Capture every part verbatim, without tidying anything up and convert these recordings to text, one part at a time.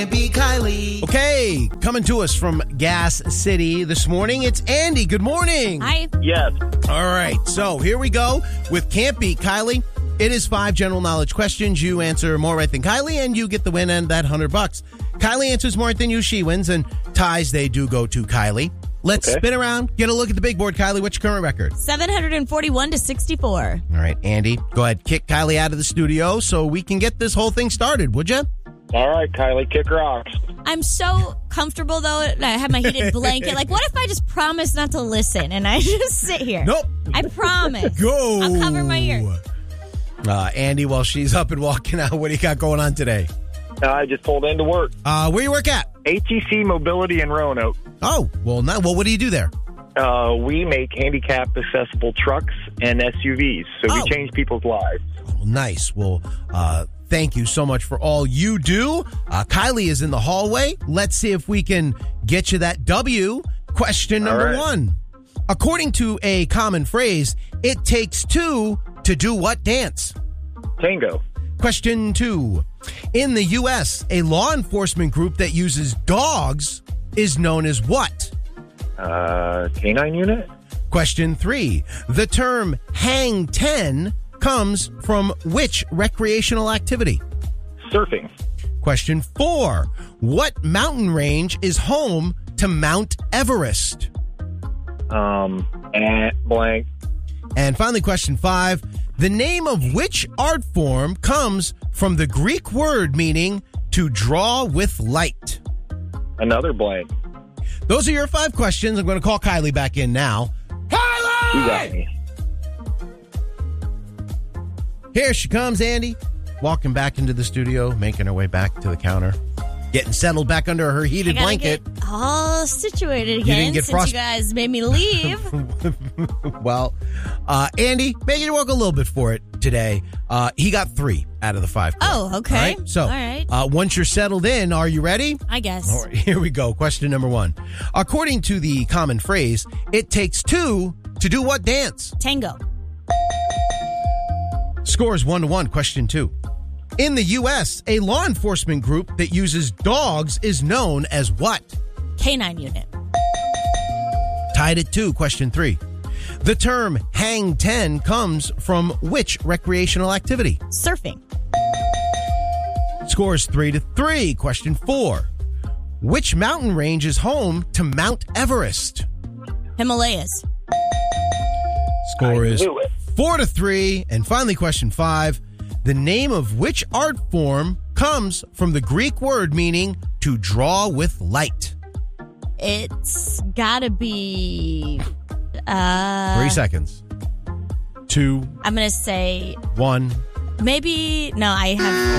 Be Kylie. Okay, coming to us from Gas City this morning, it's Andy. Good morning. Hi. Yes. All right, so here we go with Can't Beat Kylie. It is five general knowledge questions. You answer more right than Kylie, and you get the win and that hundred bucks. Kylie answers more right than you, she wins, and ties, they do go to Kylie. Let's Okay. spin around, get a look at the big board. Kylie, what's your current record? seven hundred forty-one to sixty-four. All right, Andy, go ahead, kick Kylie out of the studio so we can get this whole thing started, would you? All right, Kylie, kick rocks. I'm so comfortable, though. I have my heated blanket. Like, what if I just promise not to listen and I just sit here? Nope. I promise. Go. I'll cover my ears. Uh, Andy, while she's up and walking out, what do you got going on today? Uh, I just pulled into work. Uh, where you work at? A T C Mobility in Roanoke. Oh, well, now, well, what do you do there? Uh, we make handicap accessible trucks and S U Vs, so Oh. we change people's lives. Oh, nice. Well, uh, thank you so much for all you do. Uh, Kylie is in the hallway. Let's see if we can get you that W. Question number All right. one. According to a common phrase, it takes two to do what dance? Tango. Question two. In the U S, a law enforcement group that uses dogs is known as what? Uh, canine unit. Question three. The term hang ten comes from which recreational activity? Surfing. Question four. What mountain range is home to Mount Everest? Um, and blank. And finally, question five. The name of which art form comes from the Greek word meaning to draw with light? Another blank. Those are your five questions. I'm going to call Kylie back in now. Kylie! You got me. Here she comes, Andy. Walking back into the studio, making her way back to the counter. Getting settled back under her heated I gotta blanket. get all situated You again didn't get since frost- you guys made me leave. Well, uh, Andy, making you work a little bit for it today. Uh, he got three out of the five. correct. Oh, okay. All right. So, All right. Uh, once you're settled in, are you ready? I guess. All right, here we go. Question number one. According to the common phrase, it takes two to do what dance? Tango. Scores one to one. Question two. In the U S, a law enforcement group that uses dogs is known as what? Canine unit. Tied at two. Question three. The term hang ten comes from which recreational activity? Surfing. Scores three to three. Question four. Which mountain range is home to Mount Everest? Himalayas. Score I is knew it. four to three. And finally, question five. The name of which art form comes from the Greek word meaning to draw with light? It's gotta be. Uh, Three seconds. Two, I'm gonna say one. maybe. No, I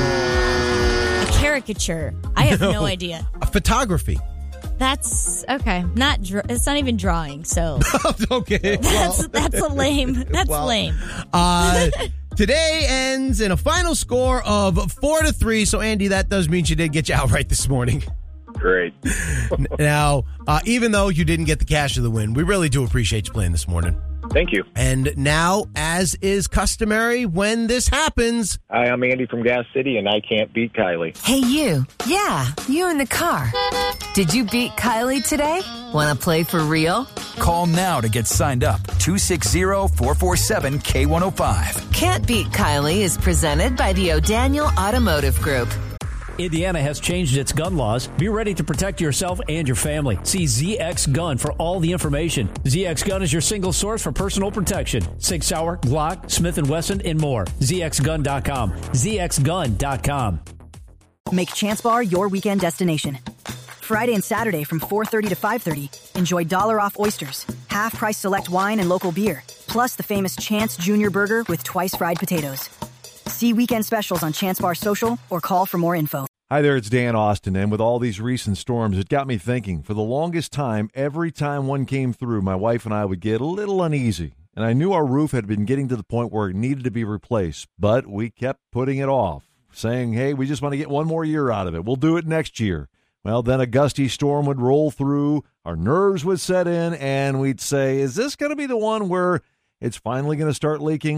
have a caricature. I have no, No. idea. A photography. That's okay. Not. Dr- it's not even drawing. So Okay. that's that's a lame. That's Well, lame. Uh, today ends in a final score of four to three. So, Andy, that does mean she did get you out right this morning. Great. Now, uh, even though you didn't get the cash of the win, we really do appreciate you playing this morning. Thank you. And now, as is customary, when this happens, Hi, I'm Andy from Gas City, and I can't beat Kylie. Hey, you. Yeah, you in the car. Did you beat Kylie today? Want to play for real? Call now to get signed up. two six zero, four four seven, K one oh five. Can't Beat Kylie is presented by the O'Daniel Automotive Group. Indiana has changed its gun laws. Be ready to protect yourself and your family. See Z X Gun for all the information. Z X Gun is your single source for personal protection. Sig Sauer, Glock, Smith and Wesson, and more. Z X gun dot com. Z X gun dot com. Make Chance Bar your weekend destination. Friday and Saturday from four thirty to five thirty, enjoy dollar off oysters, half price select wine and local beer, plus the famous Chance Junior Burger with twice fried potatoes. See weekend specials on Chance Bar Social or call for more info. Hi there, it's Dan Austin, and with all these recent storms, it got me thinking. For the longest time, every time one came through, my wife and I would get a little uneasy. And I knew our roof had been getting to the point where it needed to be replaced, but we kept putting it off, saying, hey, we just want to get one more year out of it. We'll do it next year. Well, then a gusty storm would roll through, our nerves would set in, and we'd say, is this going to be the one where it's finally going to start leaking?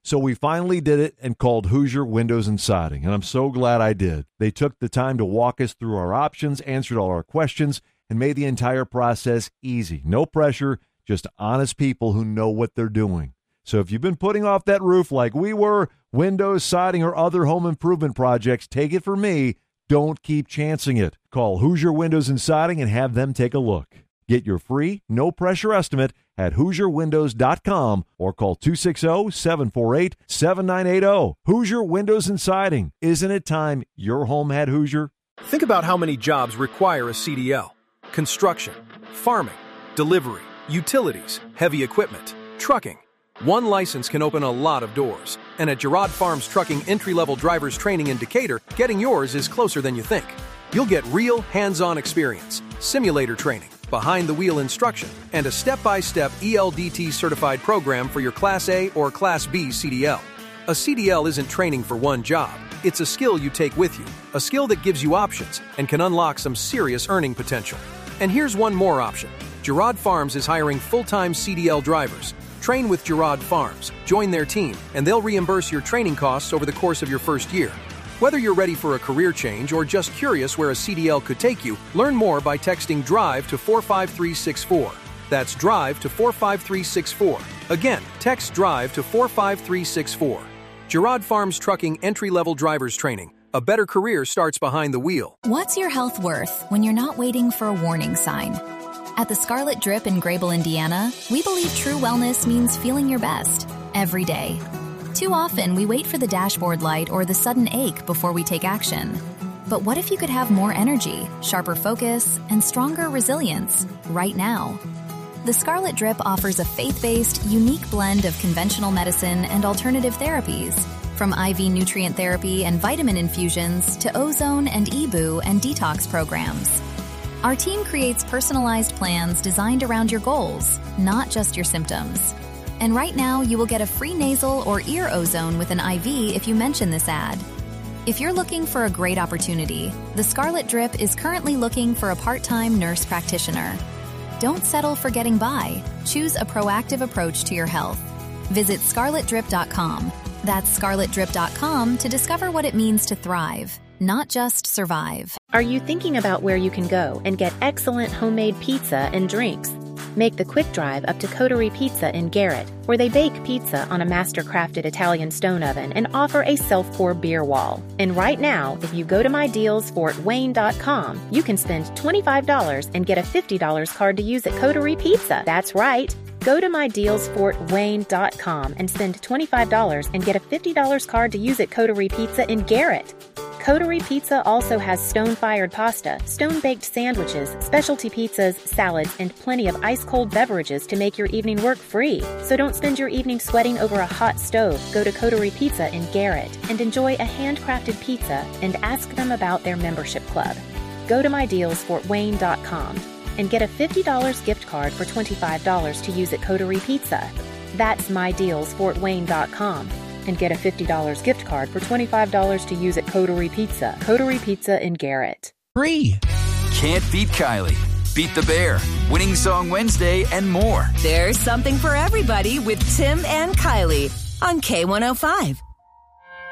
So we finally did it and called Hoosier Windows and Siding, and I'm so glad I did. They took the time to walk us through our options, answered all our questions, and made the entire process easy. No pressure, just honest people who know what they're doing. So if you've been putting off that roof like we were, windows, siding, or other home improvement projects, take it from me, don't keep chancing it. Call Hoosier Windows and Siding and have them take a look. Get your free, no-pressure estimate at Hoosier Windows dot com or call two six zero, seven four eight, seven nine eight zero. Hoosier Windows and Siding. Isn't it time your home had Hoosier? Think about how many jobs require a C D L. Construction, farming, delivery, utilities, heavy equipment, trucking. One license can open a lot of doors. And at Girard Farms Trucking entry-level drivers training in Decatur, getting yours is closer than you think. You'll get real hands-on experience, simulator training, behind-the-wheel instruction, and a step-by-step E L D T certified program for your Class A or Class B C D L. A C D L isn't training for one job. It's a skill you take with you, a skill that gives you options and can unlock some serious earning potential. And here's one more option. Girard Farms is hiring full-time C D L drivers. Train with Girard Farms, join their team, and they'll reimburse your training costs over the course of your first year. Whether you're ready for a career change or just curious where a C D L could take you, learn more by texting DRIVE to four five three six four. That's DRIVE to four five three six four. Again, text DRIVE to four five three six four. Girard Farms Trucking entry-level drivers training. A better career starts behind the wheel. What's your health worth when you're not waiting for a warning sign? At the Scarlet Drip in Grable, Indiana, we believe true wellness means feeling your best every day. Too often, we wait for the dashboard light or the sudden ache before we take action. But what if you could have more energy, sharper focus, and stronger resilience right now? The Scarlet Drip offers a faith-based, unique blend of conventional medicine and alternative therapies, from I V nutrient therapy and vitamin infusions to ozone and E B U and detox programs. Our team creates personalized plans designed around your goals, not just your symptoms. And right now, you will get a free nasal or ear ozone with an I V if you mention this ad. If you're looking for a great opportunity, the Scarlet Drip is currently looking for a part-time nurse practitioner. Don't settle for getting by. Choose a proactive approach to your health. Visit scarlet drip dot com. That's scarlet drip dot com to discover what it means to thrive, not just survive. Are you thinking about where you can go and get excellent homemade pizza and drinks? Make the quick drive up to Coterie Pizza in Garrett, where they bake pizza on a master-crafted Italian stone oven and offer a self-pour beer wall. And right now, if you go to my deals fort wayne dot com, you can spend twenty-five dollars and get a fifty dollars card to use at Coterie Pizza. That's right. Go to my deals fort wayne dot com and spend twenty-five dollars and get a fifty dollars card to use at Coterie Pizza in Garrett. Coterie Pizza also has stone-fired pasta, stone-baked sandwiches, specialty pizzas, salads, and plenty of ice-cold beverages to make your evening work free. So don't spend your evening sweating over a hot stove. Go to Coterie Pizza in Garrett and enjoy a handcrafted pizza and ask them about their membership club. Go to my deals fort wayne dot com and get a fifty dollars gift card for twenty-five dollars to use at Coterie Pizza. That's my deals fort wayne dot com. And get a fifty dollars gift card for twenty-five dollars to use at Coterie Pizza. Coterie Pizza in Garrett. Free. Can't beat Kylie. Beat the Bear. Winning Song Wednesday and more. There's something for everybody with Tim and Kylie on K one oh five.